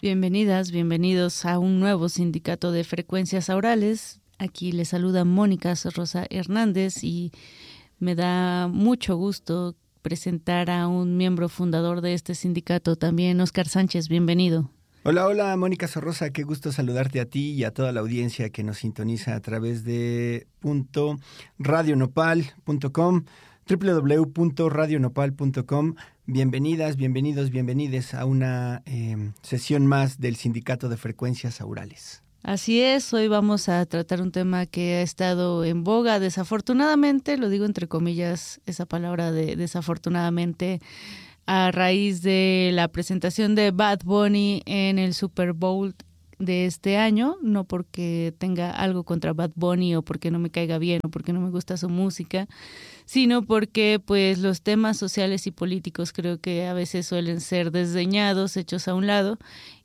Bienvenidas, bienvenidos a un nuevo sindicato de frecuencias aurales. Aquí les saluda Mónica Rosa Hernández y me da mucho gusto presentar a un miembro fundador de este sindicato también, Óscar Sánchez. Bienvenido. Hola, Mónica Sorrosa, qué gusto saludarte a ti y a toda la audiencia que nos sintoniza a través de radionopal.com, www.radionopal.com. Bienvenidas, bienvenidos, bienvenides a una sesión más del Sindicato de Frecuencias Aurales. Así es, hoy vamos a tratar un tema que ha estado en boga, desafortunadamente, lo digo entre comillas, esa palabra de desafortunadamente, a raíz de la presentación de Bad Bunny en el Super Bowl de este año, no porque tenga algo contra Bad Bunny o porque no me caiga bien o porque no me gusta su música, sino porque pues los temas sociales y políticos creo que a veces suelen ser desdeñados, hechos a un lado,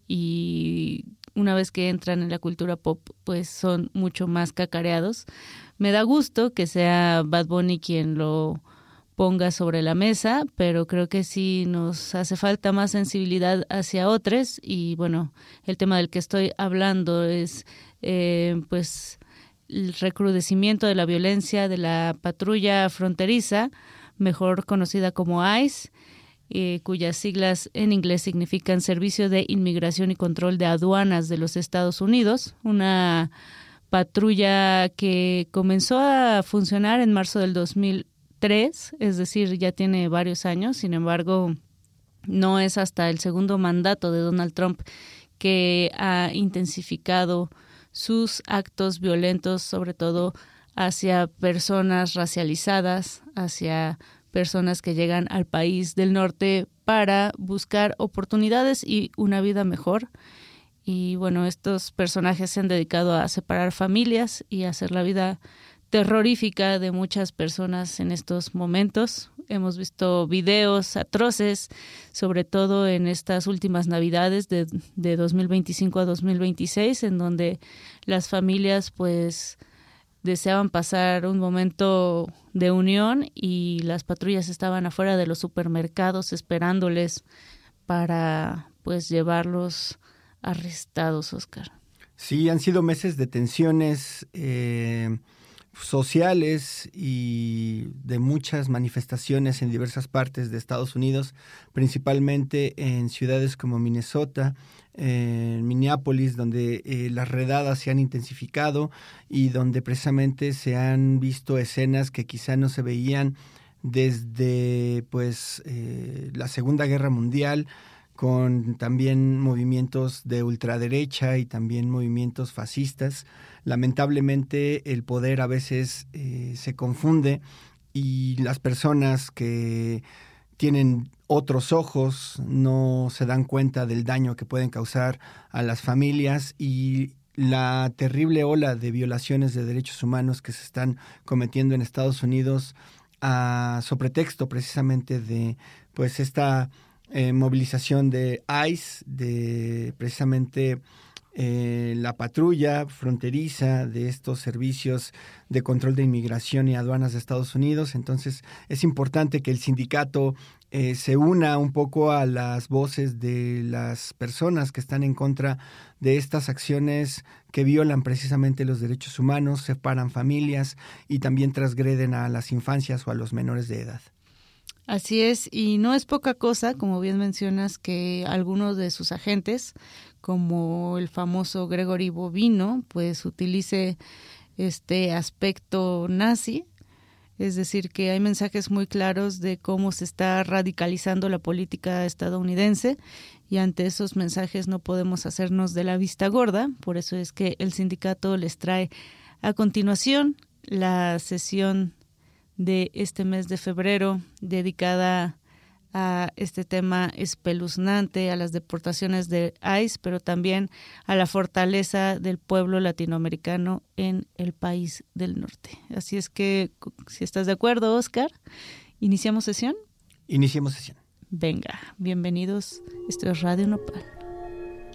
y una vez que entran en la cultura pop pues son mucho más cacareados. Me da gusto que sea Bad Bunny quien lo ponga sobre la mesa, pero creo que sí nos hace falta más sensibilidad hacia otros. Y bueno, el tema del que estoy hablando es pues el recrudecimiento de la violencia de la patrulla fronteriza, mejor conocida como ICE, cuyas siglas en inglés significan Servicio de Inmigración y Control de Aduanas de los Estados Unidos, una patrulla que comenzó a funcionar en marzo del 2003, es decir, ya tiene varios años. Sin embargo, no es hasta el segundo mandato de Donald Trump que ha intensificado sus actos violentos, sobre todo hacia personas racializadas, hacia personas que llegan al país del norte para buscar oportunidades y una vida mejor. Y bueno, estos personajes se han dedicado a separar familias y a hacer la vida terrorífica de muchas personas en estos momentos. Hemos visto videos atroces, sobre todo en estas últimas Navidades de 2025 a 2026, en donde las familias pues deseaban pasar un momento de unión y las patrullas estaban afuera de los supermercados esperándoles para pues llevarlos arrestados, Óscar. Sí, han sido meses de tensiones sociales y de muchas manifestaciones en diversas partes de Estados Unidos, principalmente en ciudades como Minnesota, en Minneapolis, donde las redadas se han intensificado y donde precisamente se han visto escenas que quizá no se veían desde la Segunda Guerra Mundial, con también movimientos de ultraderecha y también movimientos fascistas. Lamentablemente el poder a veces se confunde y las personas que tienen otros ojos no se dan cuenta del daño que pueden causar a las familias y la terrible ola de violaciones de derechos humanos que se están cometiendo en Estados Unidos sobre pretexto precisamente de pues esta movilización de ICE, de precisamente la patrulla fronteriza de estos servicios de control de inmigración y aduanas de Estados Unidos. Entonces es importante que el sindicato se una un poco a las voces de las personas que están en contra de estas acciones que violan precisamente los derechos humanos, separan familias y también transgreden a las infancias o a los menores de edad. Así es, y no es poca cosa, como bien mencionas, que algunos de sus agentes, como el famoso Gregory Bovino, pues utilice este aspecto nazi. Es decir, que hay mensajes muy claros de cómo se está radicalizando la política estadounidense y ante esos mensajes no podemos hacernos de la vista gorda. Por eso es que el sindicato les trae a continuación la sesión de este mes de febrero dedicada a este tema espeluznante, a las deportaciones de ICE, pero también a la fortaleza del pueblo latinoamericano en el país del norte. Así es que, si estás de acuerdo, Óscar, ¿iniciamos sesión? Iniciemos sesión. Venga, bienvenidos. Esto es Radio Nopal.